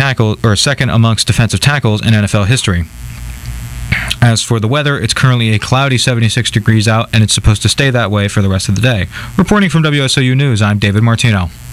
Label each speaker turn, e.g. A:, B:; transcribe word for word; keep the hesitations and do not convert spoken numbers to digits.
A: tackle or second amongst defensive tackles in N F L history. As for the weather, it's currently a cloudy seventy-six degrees out, and it's supposed to stay that way for the rest of the day. Reporting from W S O U News, I'm David Martino.